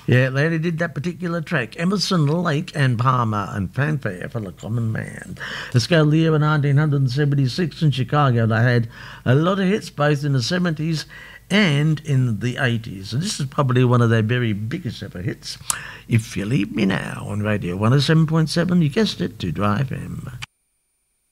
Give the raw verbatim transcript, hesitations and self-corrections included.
Yeah, Lanny did that particular track. Emerson, Lake and Palmer and Fanfare for the Common Man. Let's go to the year of nineteen seventy-six in Chicago. They had a lot of hits both in the seventies and in the eighties. And this is probably one of their very biggest ever hits. If You Leave Me Now on Radio one oh seven point seven, you guessed it, to Drive Him.